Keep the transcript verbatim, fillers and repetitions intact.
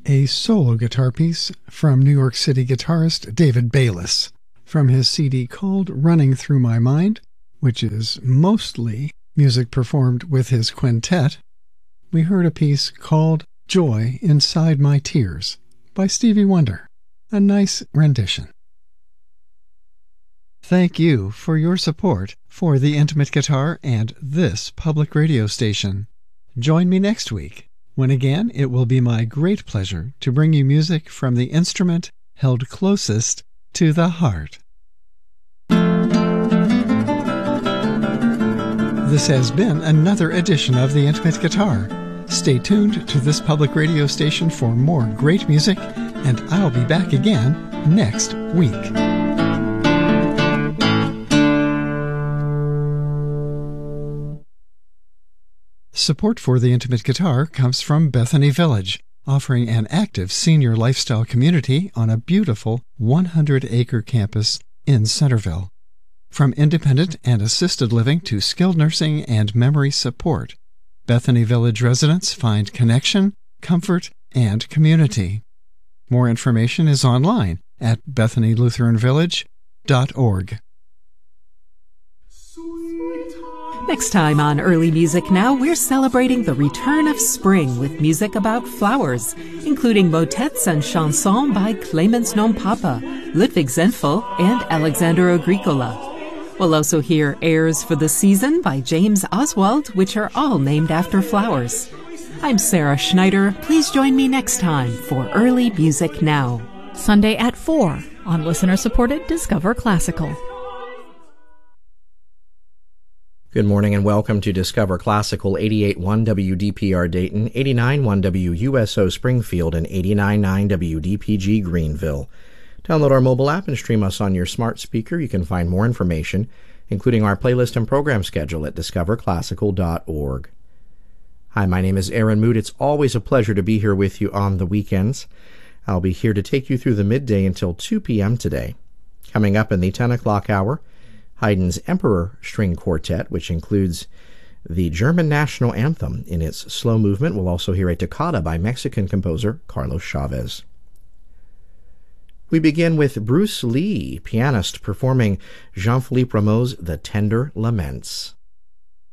a solo guitar piece from New York City guitarist David Bayless from his C D called Running Through My Mind, which is mostly music performed with his quintet. We heard a piece called Joy Inside My Tears by Stevie Wonder, a nice rendition. Thank you for your support for the Intimate Guitar and this public radio station. Join me next week, when again it will be my great pleasure to bring you music from the instrument held closest to the heart. This has been another edition of The Intimate Guitar. Stay tuned to this public radio station for more great music, and I'll be back again next week. Support for The Intimate Guitar comes from Bethany Village, offering an active senior lifestyle community on a beautiful one hundred acre campus in Centerville. From independent and assisted living to skilled nursing and memory support, Bethany Village residents find connection, comfort, and community. More information is online at bethany lutheran village dot org. Next time on Early Music Now, we're celebrating the return of spring with music about flowers, including motets and chansons by Clemens Non Papa, Ludwig Zenfel, and Alexander Agricola. We'll also hear airs for the season by James Oswald, which are all named after flowers. I'm Sarah Schneider. Please join me next time for Early Music Now. Sunday at four on listener-supported Discover Classical. Good morning and welcome to Discover Classical, eighty-eight point one W D P R Dayton, eighty-nine point one W U S O Springfield, and eighty-nine point nine W D P G Greenville. Download our mobile app and stream us on your smart speaker. You can find more information, including our playlist and program schedule, at discover classical dot org. Hi, my name is Aaron Mood. It's always a pleasure to be here with you on the weekends. I'll be here to take you through the midday until two p.m. today. Coming up in the ten o'clock hour, Haydn's Emperor String Quartet, which includes the German national anthem in its slow movement. We'll also hear a toccata by Mexican composer Carlos Chavez. We begin with Bruce Lee, pianist, performing Jean-Philippe Rameau's The Tender Laments.